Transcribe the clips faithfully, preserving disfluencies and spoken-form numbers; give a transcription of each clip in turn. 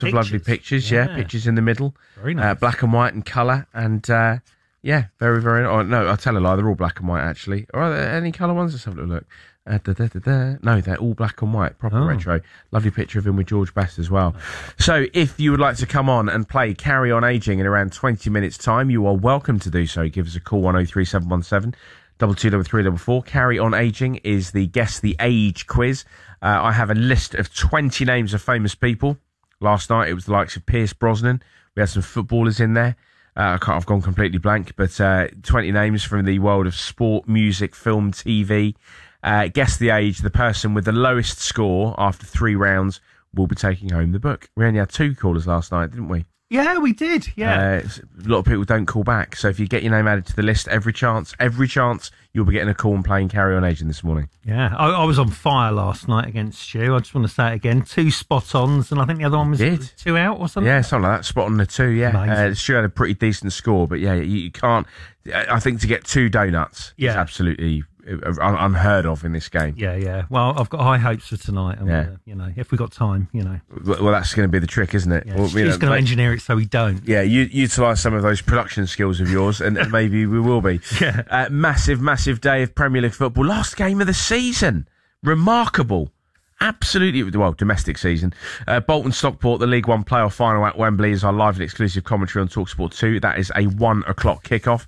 Pictures. Lovely pictures, yeah. yeah, pictures in the middle. Very nice. Uh, black and white and colour, and uh, yeah, very, very... Oh, no, I'll tell a lie, they're all black and white, actually. Or are there any colour ones? Let's have a little look. Uh, da, da, da, da. No, they're all black and white, proper oh. retro. Lovely picture of him with George Best as well. So if you would like to come on and play Carry On Ageing in around twenty minutes' time, you are welcome to do so. Give us a call, one oh three seven one seven, two two three three four. Carry On Ageing is the Guess the Age quiz. Uh, I have a list of twenty names of famous people. Last night it was the likes of Pierce Brosnan. We had some footballers in there. Uh, I can't, I've gone completely blank, but uh, twenty names from the world of sport, music, film, T V. Uh, guess the age. The person with the lowest score after three rounds will be taking home the book. We only had two callers last night, didn't we? Yeah, we did. Yeah. Uh, a lot of people don't call back. So if you get your name added to the list, every chance, every chance, you'll be getting a call and playing Carry On Ageing this morning. Yeah. I, I was on fire last night against Stu. I just want to say it again. Two spot-ons, and I think the other one was did. two out or something. Yeah, something like that. Spot on the two, yeah. Uh, Stu had a pretty decent score, but yeah, you, you can't... I think to get two donuts yeah. is absolutely... unheard of in this game. Yeah, yeah. Well, I've got high hopes for tonight. And yeah. uh, you know, if we got time, you know. Well, that's going to be the trick, isn't it? Yeah, well, she's you know, going to engineer it so we don't. Yeah, you utilise some of those production skills of yours, and maybe we will be. Yeah. Uh, massive, massive day of Premier League football. Last game of the season. Remarkable. Absolutely, well, domestic season. Uh, Bolton Stockport, the League One playoff final at Wembley, is our live and exclusive commentary on TalkSport two. That is a one o'clock kickoff.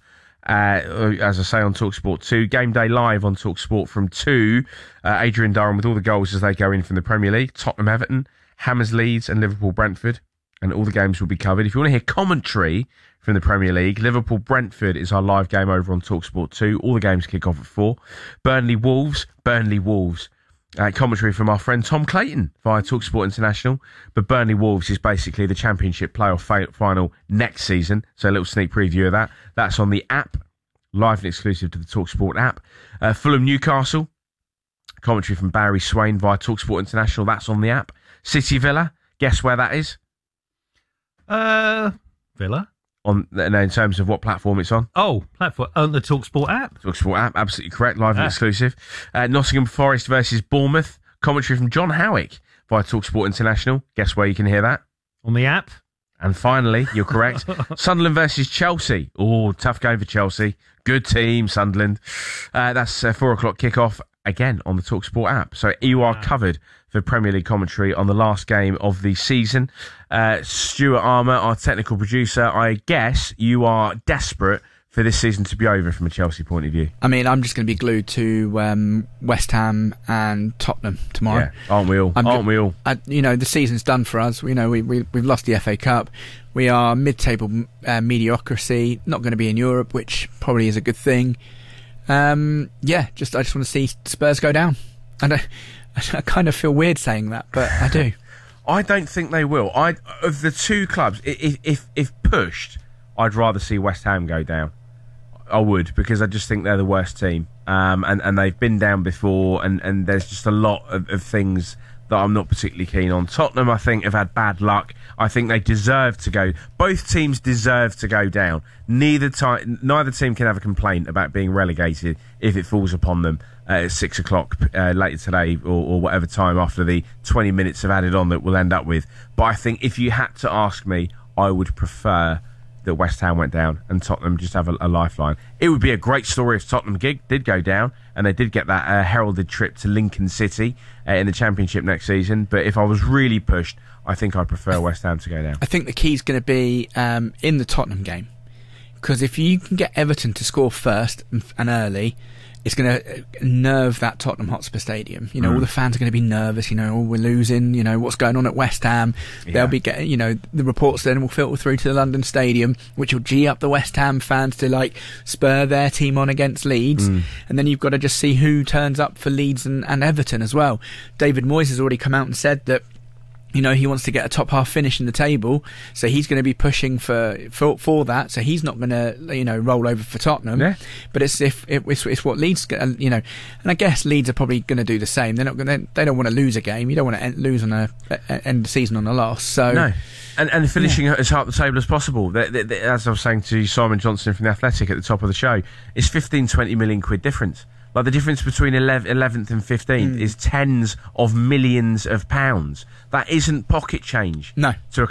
Uh, as I say, on TalkSport two. Game day live on TalkSport from two. Uh, Adrian Durham with all the goals as they go in from the Premier League. Tottenham Everton, Hammers Leeds and Liverpool Brentford. And all the games will be covered. If you want to hear commentary from the Premier League, Liverpool Brentford is our live game over on TalkSport two. All the games kick off at four. Burnley Wolves, Burnley Wolves. Uh, commentary from our friend Tom Clayton via TalkSport International. But Burnley Wolves is basically the Championship playoff fa- final next season. So a little sneak preview of that. That's on the app, live and exclusive to the TalkSport app. Uh, Fulham Newcastle, commentary from Barry Swain via TalkSport International. That's on the app. City Villa, guess where that is? Uh, Villa. On in terms of what platform it's on? Oh, platform on the TalkSport app. TalkSport app, absolutely correct. Live ah. and exclusive. Uh, Nottingham Forest versus Bournemouth. Commentary from John Howick via TalkSport International. Guess where you can hear that? On the app. And finally, you're correct. Sunderland versus Chelsea. Oh, tough game for Chelsea. Good team, Sunderland. Uh, that's uh, four o'clock kickoff again on the TalkSport app. So you are wow. covered for Premier League commentary on the last game of the season. Uh, Stuart Armour, our technical producer, I guess you are desperate for this season to be over from a Chelsea point of view. I mean, I'm just going to be glued to um, West Ham and Tottenham tomorrow. Yeah, aren't we all? I'm aren't go- we all? I, you know, the season's done for us. We know we, we, we've lost the F A Cup. We are mid-table uh, mediocrity, not going to be in Europe, which probably is a good thing. Um, yeah, just I just want to see Spurs go down. And I, I kind of feel weird saying that, but I do. I don't think they will. I of the two clubs, if if if pushed, I'd rather see West Ham go down. I would, because I just think they're the worst team, um, and and they've been down before, and, and there's just a lot of, of things that I'm not particularly keen on. Tottenham, I think, have had bad luck. I think they deserve to go. Both teams deserve to go down. Neither time, neither team can have a complaint about being relegated if it falls upon them uh, at six o'clock uh, later today, or, or whatever time after the twenty minutes have added on that we'll end up with. But I think if you had to ask me, I would prefer that West Ham went down and Tottenham just have a, a lifeline. It would be a great story if Tottenham gig did go down and they did get that uh, heralded trip to Lincoln City uh, in the Championship next season. But if I was really pushed, I think I'd prefer West Ham to go down. I think the key's going to be um, in the Tottenham game, because if you can get Everton to score first and early, it's going to nerve that Tottenham Hotspur Stadium. You know, mm. all the fans are going to be nervous. You know, oh, we're losing. You know, what's going on at West Ham? Yeah. They'll be getting, you know, the reports then will filter through to the London Stadium, which will gee up the West Ham fans to like spur their team on against Leeds. Mm. And then you've got to just see who turns up for Leeds and, and Everton as well. David Moyes has already come out and said that, you know, he wants to get a top half finish in the table, so he's going to be pushing for for, for that. So he's not going to, you know, roll over for Tottenham. Yeah. But it's if it, it's, it's what Leeds, you know, and I guess Leeds are probably going to do the same. They're not going to, they don't want to lose a game. You don't want to end, lose on a, a end the season on a loss. So no. And, and finishing yeah. as high up the table as possible. They, they, they, as I was saying to Simon Johnson from The Athletic at the top of the show, it's fifteen, twenty million quid difference Like the difference between eleventh and fifteenth Mm. is tens of millions of pounds. That isn't pocket change No. to a